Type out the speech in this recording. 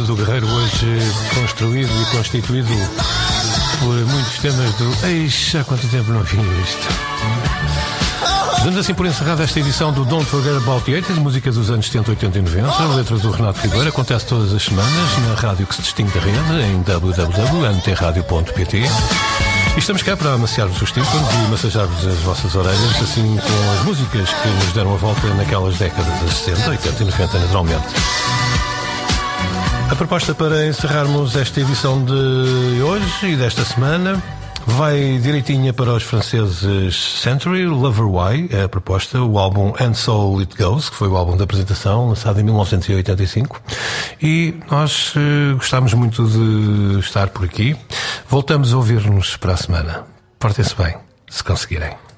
Riso do Guerreiro, hoje construído e constituído por muitos temas do... Eixa, há quanto tempo não vi isto. Dando assim por encerrada esta edição do Don't Forget About the 80s, música dos anos 70, 80 e 90, letras do Renato Ribeiro, acontece todas as semanas na rádio que se distingue da rede, em www.antradio.pt. E estamos cá para amaciar-vos os tímpanos e massajar-vos as vossas orelhas, assim com as músicas que nos deram a volta naquelas décadas de 60, 80 e 90, naturalmente. A proposta para encerrarmos esta edição de hoje e desta semana vai direitinha para os franceses Century, Lover Why, é a proposta, o álbum And So It Goes, que foi o álbum da apresentação, lançado em 1985. E nós gostámos muito de estar por aqui. Voltamos a ouvir-nos para a semana. Portem-se bem, se conseguirem.